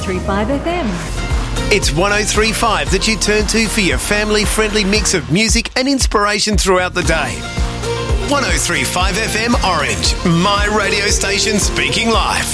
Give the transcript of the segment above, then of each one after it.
103.5 FM. It's 103.5 that you turn to for your family-friendly mix of music and inspiration throughout the day. 103.5 FM Orange, my radio station speaking live.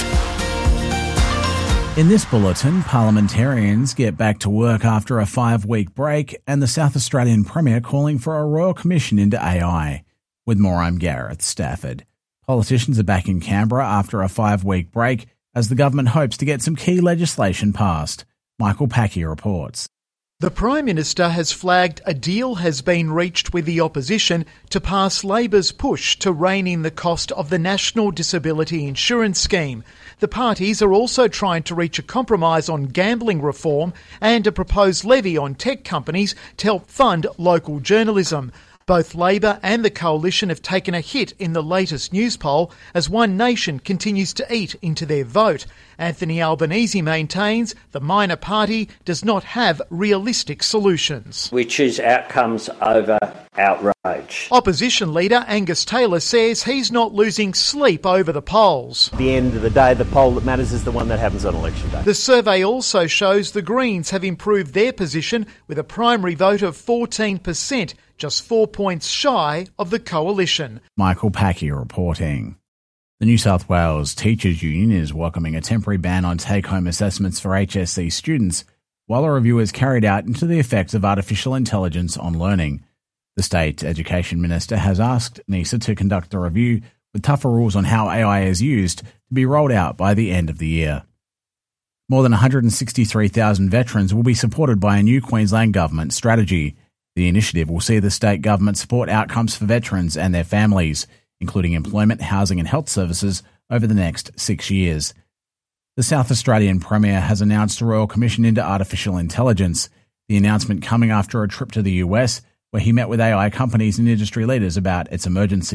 In this bulletin, parliamentarians get back to work after a 5-week break and the South Australian Premier calling for a royal commission into AI. With more, I'm Gareth Stafford. Politicians are back in Canberra after a 5-week break as the government hopes to get some key legislation passed. Michael Packy reports. The Prime Minister has flagged a deal has been reached with the opposition to pass Labor's push to rein in the cost of the National Disability Insurance Scheme. The parties are also trying to reach a compromise on gambling reform and a proposed levy on tech companies to help fund local journalism. Both Labor and the Coalition have taken a hit in the latest news poll as One Nation continues to eat into their vote. Anthony Albanese maintains the minor party does not have realistic solutions. We choose outcomes over outrage. Opposition leader Angus Taylor says he's not losing sleep over the polls. At the end of the day, the poll that matters is the one that happens on election day. The survey also shows the Greens have improved their position with a primary vote of 14%, just 4 points shy of the Coalition. Michael Packy reporting. The New South Wales Teachers Union is welcoming a temporary ban on take-home assessments for HSC students while a review is carried out into the effects of artificial intelligence on learning. The State Education Minister has asked NISA to conduct a review with tougher rules on how AI is used to be rolled out by the end of the year. More than 163,000 veterans will be supported by a new Queensland Government strategy. The initiative will see the state government support outcomes for veterans and their families, including employment, housing and health services, over the next 6 years. The South Australian Premier has announced a Royal Commission into Artificial Intelligence, the announcement coming after a trip to the US where he met with AI companies and industry leaders about its emergence.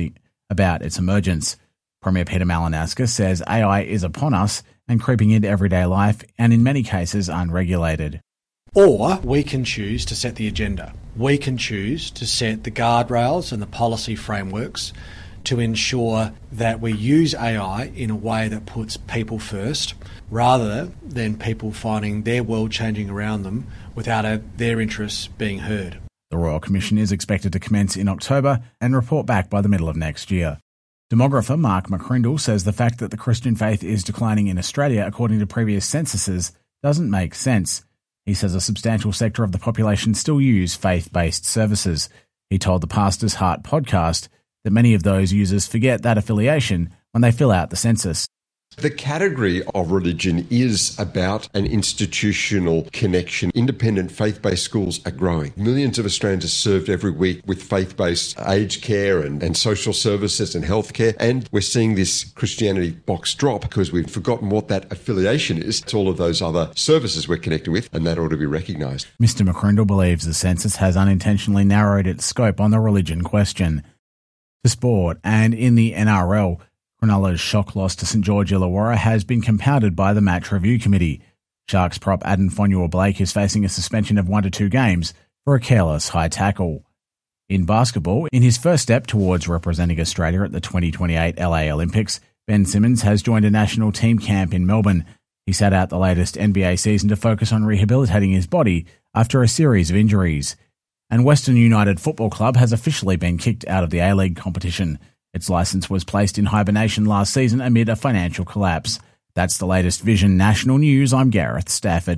Premier Peter Malinauskas says AI is upon us and creeping into everyday life and in many cases unregulated. Or we can choose to set the agenda. We can choose to set the guardrails and the policy frameworks to ensure that we use AI in a way that puts people first, rather than people finding their world changing around them without their interests being heard. The Royal Commission is expected to commence in October and report back by the middle of next year. Demographer Mark McCrindle says the fact that the Christian faith is declining in Australia according to previous censuses doesn't make sense. He says a substantial sector of the population still use faith-based services. He told the Pastor's Heart podcast that many of those users forget that affiliation when they fill out the census. The category of religion is about an institutional connection. Independent faith-based schools are growing. Millions of Australians are served every week with faith-based aged care and social services and healthcare. And we're seeing this Christianity box drop because we've forgotten what that affiliation is. It's all of those other services we're connected with, and that ought to be recognised. Mr McCrindle believes the census has unintentionally narrowed its scope on the religion question. To sport, and in the NRL, Cronulla's shock loss to St George Illawarra has been compounded by the match review committee. Sharks prop Addin Fonua-Blake is facing a suspension of 1 to 2 games for a careless high tackle. In basketball, in his first step towards representing Australia at the 2028 LA Olympics, Ben Simmons has joined a national team camp in Melbourne. He sat out the latest NBA season to focus on rehabilitating his body after a series of injuries. And Western United Football Club has officially been kicked out of the A-League competition. Its licence was placed in hibernation last season amid a financial collapse. That's the latest Vision National News. I'm Gareth Stafford.